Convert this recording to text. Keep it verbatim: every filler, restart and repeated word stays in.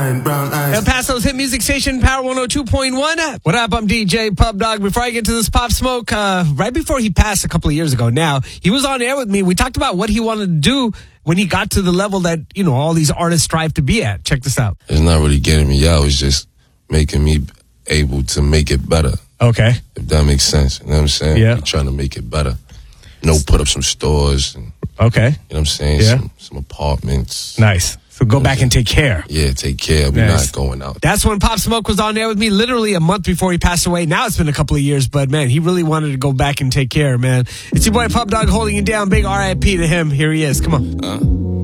Nine brown eyes. El Paso's hit music station, Power one oh two point one. What up? I'm D J Pub Dog. Before I get to this Pop Smoke, uh, right before he passed a couple of years ago now, he was on air with me. We talked about what he wanted to do when he got to the level that, you know, all these artists strive to be at. Check this out. It's not really getting me out. It's just making me able to make it better. Okay. If that makes sense. You know what I'm saying? Yeah. We're trying to make it better. You know, put up some stores. And, okay. You know what I'm saying? Yeah. Some, some apartments. Nice. So go back and take care. Yeah, take care. We're Nice. not going out. That's when Pop Smoke was on there with me literally a month before he passed away. Now it's been a couple of years, but man, he really wanted to go back and take care, man. It's your boy Pub Dog holding you down. Big R I P to him. Here he is. Come on. Uh.